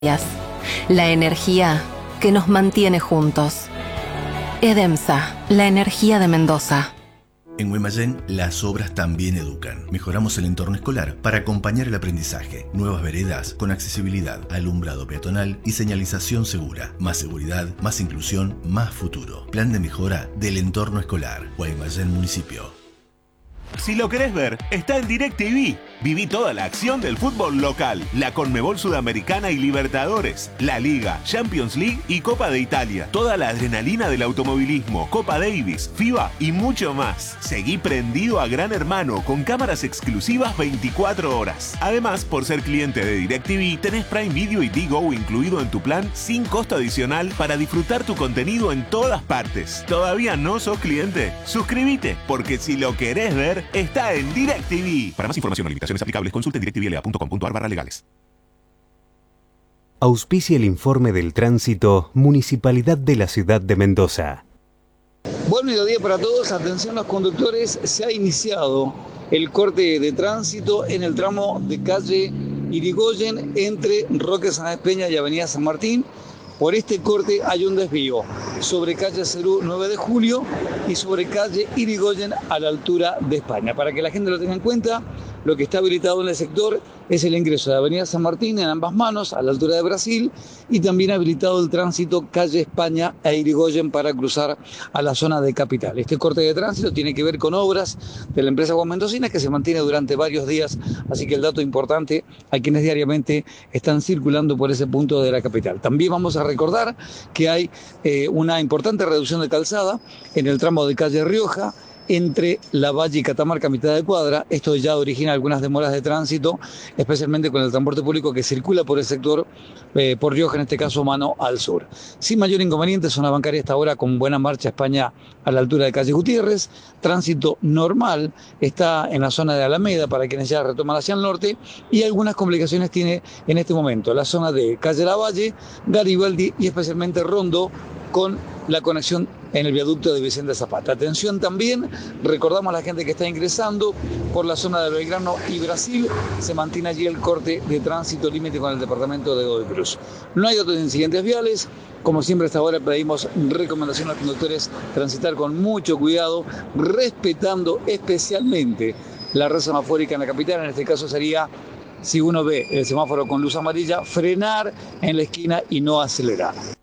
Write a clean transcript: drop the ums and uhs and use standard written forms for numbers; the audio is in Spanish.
La energía que nos mantiene juntos. EDEMSA, la energía de Mendoza. En Guaymallén, las obras también educan. Mejoramos el entorno escolar para acompañar el aprendizaje. Nuevas veredas con accesibilidad, alumbrado peatonal y señalización segura. Más seguridad, más inclusión, más futuro. Plan de mejora del entorno escolar. Guaymallén Municipio. Si lo querés ver, está en DirecTV. Viví toda la acción del fútbol local, la Conmebol Sudamericana y Libertadores, la Liga, Champions League y Copa de Italia. Toda la adrenalina del automovilismo, Copa Davis, FIBA y mucho más. Seguí prendido a Gran Hermano con cámaras exclusivas 24 horas. Además, por ser cliente de DirecTV, tenés Prime Video y Digo incluido en tu plan sin costo adicional para disfrutar tu contenido en todas partes. ¿Todavía no sos cliente? Suscríbete, porque si lo querés ver, está en DirecTV. Para más información o limitaciones aplicables, consulte en directvla.com.ar/legales. Auspicia el informe del tránsito Municipalidad de la Ciudad de Mendoza. Buen mediodía para todos. Atención los conductores, se ha iniciado el corte de tránsito en el tramo de calle Irigoyen entre Roque Sáenz Peña y Avenida San Martín. Por este corte hay un desvío sobre calle Cerú 9 de Julio y sobre calle Irigoyen a la altura de España. Para que la gente lo tenga en cuenta, lo que está habilitado en el sector es el ingreso de Avenida San Martín en ambas manos a la altura de Brasil y también habilitado el tránsito calle España e Irigoyen para cruzar a la zona de Capital. Este corte de tránsito tiene que ver con obras de la empresa Guamendocina que se mantiene durante varios días, así que el dato importante a quienes diariamente están circulando por ese punto de la capital. También vamos a recordar que hay una importante reducción de calzada en el tramo de calle Rioja entre La Valle y Catamarca, mitad de cuadra. Esto ya origina algunas demoras de tránsito, especialmente con el transporte público que circula por el sector, por Rioja, en este caso mano al sur. Sin mayor inconveniente, zona bancaria hasta ahora con buena marcha España a la altura de calle Gutiérrez. Tránsito normal está en la zona de Alameda para quienes ya retoman hacia el norte, y algunas complicaciones tiene en este momento la zona de calle La Valle, Garibaldi y especialmente Rondo, con la conexión en el viaducto de Vicente Zapata. Atención también, recordamos a la gente que está ingresando por la zona de Belgrano y Brasil, se mantiene allí el corte de tránsito límite con el departamento de Godoy Cruz. No hay otros incidentes viales, como siempre hasta ahora pedimos recomendación a los conductores transitar con mucho cuidado, respetando especialmente la red semafórica en la capital. En este caso sería, si uno ve el semáforo con luz amarilla, frenar en la esquina y no acelerar.